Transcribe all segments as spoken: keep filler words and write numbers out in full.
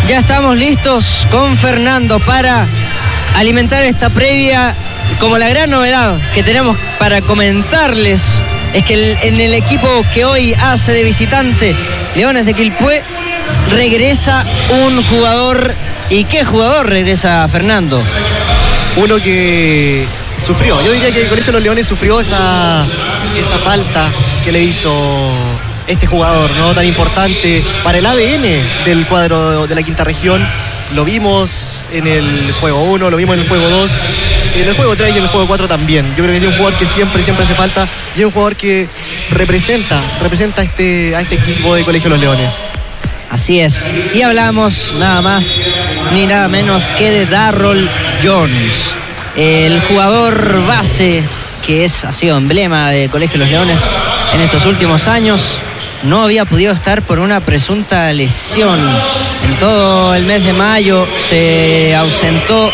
Ya estamos listos con Fernando para alimentar esta previa. Como la gran novedad que tenemos para comentarles es que el, en el equipo que hoy hace de visitante Leones de Quilpué regresa un jugador. ¿Y qué jugador regresa, Fernando? Uno que sufrió, yo diría que el Colegio de los Leones sufrió esa, esa falta que le hizo este jugador, ¿no? Tan importante para el A D N del cuadro de la quinta región. Lo vimos en el juego uno, lo vimos en el juego dos, en el juego tres y en el juego cuatro también. Yo creo que es un jugador que siempre, siempre hace falta y es un jugador que representa, representa a este, a este equipo de Colegio de los Leones. Así es. Y hablamos nada más ni nada menos que de Darrell Jones, el jugador base que es, ha sido emblema de Colegio de los Leones en estos últimos años. No había podido estar por una presunta lesión. En todo el mes de mayo se ausentó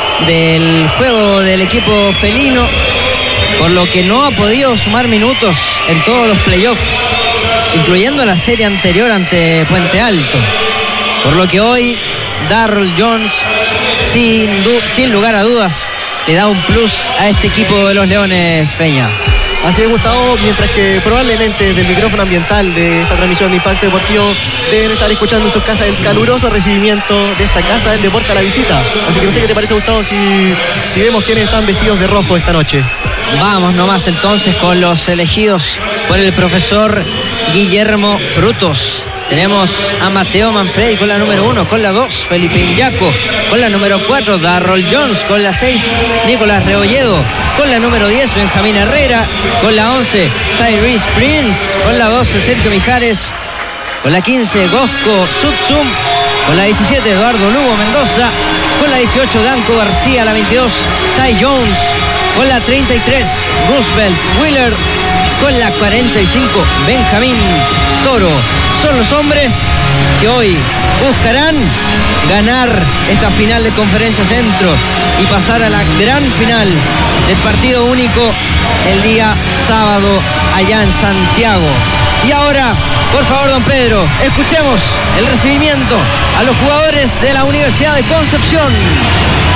del juego del equipo felino, por lo que no ha podido sumar minutos en todos los playoffs, incluyendo la serie anterior ante Puente Alto. Por lo que hoy Darrell Jones, sin, sin lugar a dudas, le da un plus a este equipo de los Leones, Peña. Así es, Gustavo, mientras que probablemente del micrófono ambiental de esta transmisión de Impacto Deportivo deben estar escuchando en sus casas el caluroso recibimiento de esta casa del deporte a la visita. Así que no sé qué te parece, Gustavo, si, si vemos quiénes están vestidos de rojo esta noche. Vamos nomás entonces con los elegidos por el profesor Guillermo Frutos. Tenemos a Mateo Manfredi con la número uno, con la dos, Felipe Illaco, con la número cuatro, Darrell Jones, con la seis, Nicolás Rebolledo, con la número diez, Benjamín Herrera, con la once, Tyrese Prince, con la doce, Sergio Mijares, con la quince, Gosco Sutsum, con la diecisiete, Eduardo Lugo Mendoza, con la dieciocho, Danco García, la veintidós, Ty Jones, con la treinta y tres, Roosevelt Wheeler, con la cuarenta y cinco, Benjamín Toro. Son los hombres que hoy buscarán ganar esta final de Conferencia Centro y pasar a la gran final del partido único el día sábado allá en Santiago. Y ahora, por favor, don Pedro, escuchemos el recibimiento a los jugadores de la Universidad de Concepción.